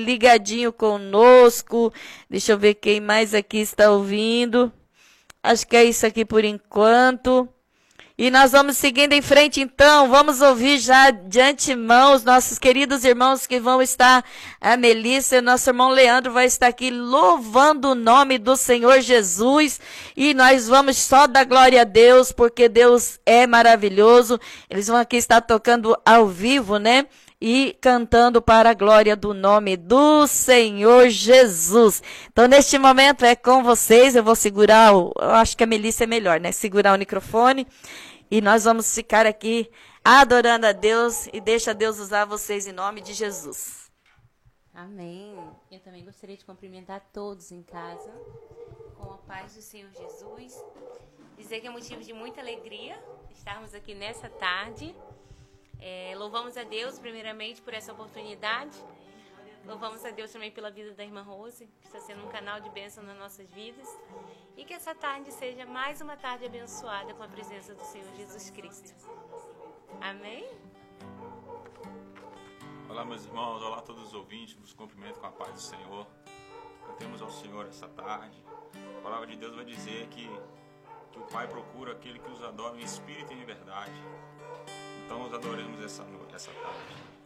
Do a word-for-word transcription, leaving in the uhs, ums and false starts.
ligadinho conosco. Deixa eu ver quem mais aqui está ouvindo. Acho que é isso aqui por enquanto. E nós vamos seguindo em frente, então. Vamos ouvir já de antemão os nossos queridos irmãos que vão estar, a Melissa e o nosso irmão Leandro vai estar aqui louvando o nome do Senhor Jesus. E nós vamos só dar glória a Deus, porque Deus é maravilhoso. Eles vão aqui estar tocando ao vivo, né? E cantando para a glória do nome do Senhor Jesus. Então, neste momento é com vocês. Eu vou segurar, o, eu acho que a Melissa é melhor, né? Segurar o microfone. E nós vamos ficar aqui adorando a Deus e deixa Deus usar vocês em nome de Jesus. Amém. Eu também gostaria de cumprimentar todos em casa com a paz do Senhor Jesus. Dizer que é motivo de muita alegria estarmos aqui nessa tarde. É, louvamos a Deus primeiramente por essa oportunidade. Louvamos a Deus também pela vida da irmã Rose, que está sendo um canal de bênção nas nossas vidas. E que essa tarde seja mais uma tarde abençoada com a presença do Senhor Jesus Cristo. Amém? Olá, meus irmãos, olá a todos os ouvintes, vos cumprimento com a paz do Senhor. Cantemos ao Senhor essa tarde. A palavra de Deus vai dizer que, que o Pai procura aquele que os adora em espírito e em verdade. Então, nós adoremos essa, essa tarde.